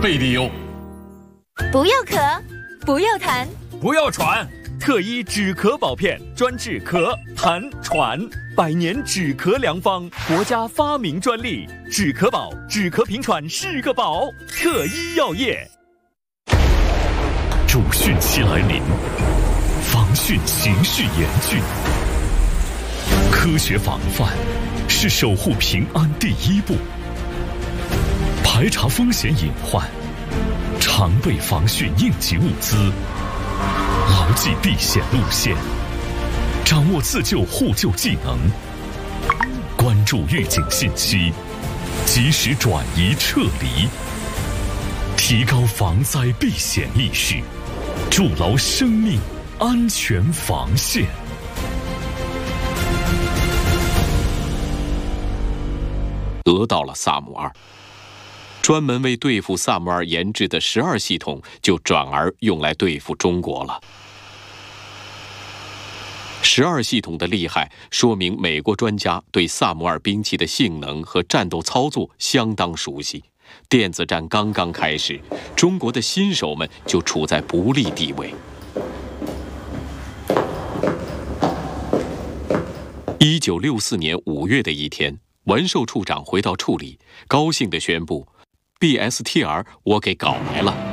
备理由。 不要咳，不要痰， 不要喘。 特医止咳宝片，专治咳、痰、喘，100年止咳良方，国家发明专利。止咳宝，止咳平喘是个宝。特医药业。 主汛期来临，防汛形势严峻，科学防范是守护平安第一步。排查风险隐患，常备防汛应急物资，牢记避险路线，掌握自救互救技能，关注预警信息，及时转移撤离，提高防灾避险意识，筑牢生命安全防线。 得到了萨姆2，专门为对付萨姆2研制的12系统就转而用来对付中国了。12系统的厉害，说明美国专家对萨姆2兵器的性能和战斗操作相当熟悉。电子战刚刚开始，中国的新手们就处在不利地位。1964年5月的一天，文寿处长回到处里，高兴地宣布 ：“BSTR 我给搞来了。”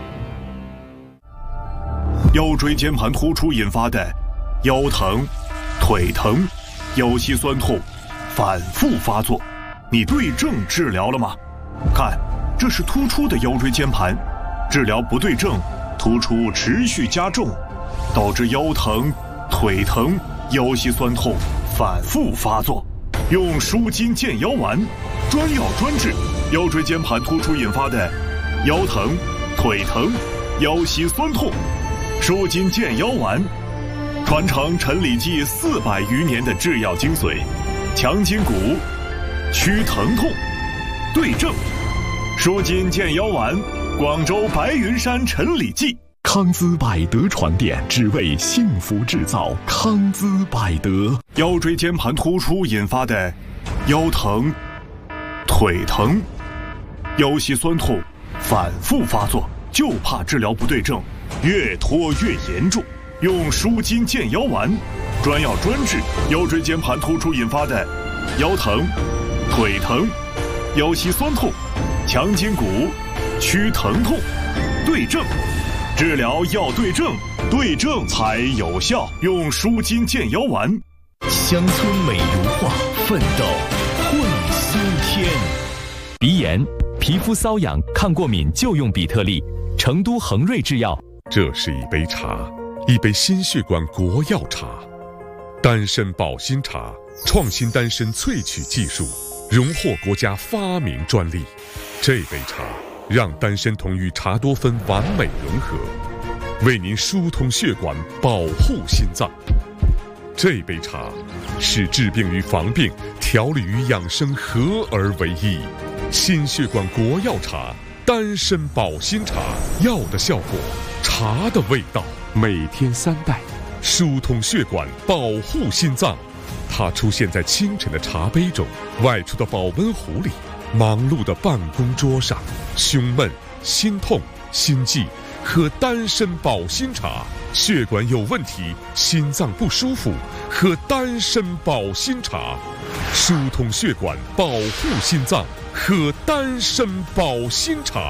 腰椎间盘突出引发的腰疼、腿疼、腰膝酸痛反复发作，你对症治疗了吗？看，这是突出的腰椎间盘，治疗不对症，突出持续加重，导致腰疼、腿疼、腰膝酸痛反复发作。用舒筋健腰丸，专药专治腰椎间盘突出引发的腰疼、腿疼、腰膝酸痛。舒筋健腰丸，传承陈李济400余年的制药精髓，强筋骨，祛疼痛，对症。舒筋健腰丸，广州白云山陈李济。 康姿百德床垫，只为幸福制造。康姿百德。 腰椎间盘突出引发的腰疼、腿疼、腰膝酸痛反复发作，就怕治疗不对症，越拖越严重。用舒筋健腰丸，专药专治腰椎间盘突出引发的腰疼、腿疼、腰膝酸痛，强筋骨，祛疼痛，对症。治疗要对症，对症才有效。用舒筋健腰丸。 乡村美如画，奋斗会苏天。鼻炎、皮肤瘙痒、抗过敏就用比特利。成都恒瑞制药。 这是一杯茶，一杯心血管国药茶，丹参保心茶，创新丹参萃取技术，荣获国家发明专利。这杯茶让丹参酮与茶多酚完美融合，为您疏通血管，保护心脏。这杯茶是治病与防病、调理与养生合而为一。心血管国药茶，丹参保心茶，药的效果，茶的味道。每天3袋，疏通血管，保护心脏。它出现在清晨的茶杯中，外出的保温壶里，忙碌的办公桌上。胸闷、心痛、心悸，喝丹参保心茶；血管有问题，心脏不舒服，喝丹参保心茶。疏通血管，保护心脏，喝丹参保心茶。